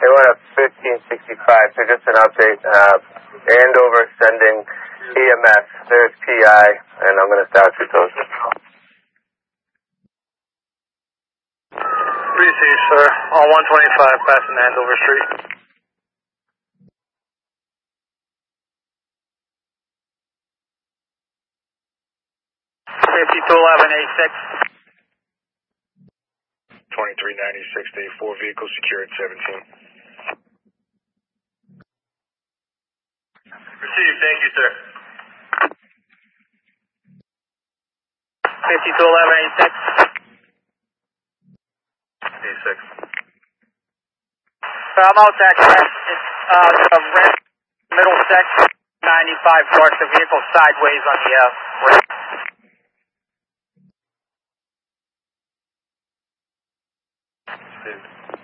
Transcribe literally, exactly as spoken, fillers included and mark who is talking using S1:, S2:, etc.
S1: They went up fifteen sixty-five, so just an update. Uh, Andover sending E M S. There's P I, and I'm going to start with those.
S2: Receive, sir. On one twenty-five, passing Andover Street. fifty-two eleven eighty-six.
S3: twenty-three ninety-six to eighty-four, vehicle secured seventeen.
S2: Receive, thank you, sir. fifty-two eleven eighty-six. eighty-six. I'm out that crash. It's uh, the red middle section, ninety-five parked the vehicle sideways on the uh, ramp.
S3: Receive.